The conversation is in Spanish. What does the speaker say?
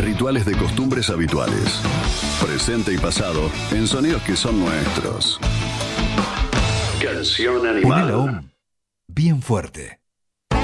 Rituales de costumbres habituales. Presente y pasado en sonidos que son nuestros. Canción Ponela animal. bien fuerte.